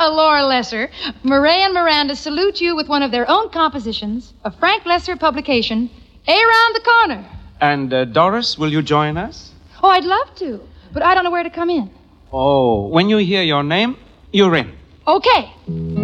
Well, Laura Lesser, Murray and Miranda salute you with one of their own compositions, a Frank Lesser publication, Around the Corner. And, Doris, will you join us? Oh, I'd love to, but I don't know where to come in. Oh, when you hear your name, you're in. Okay.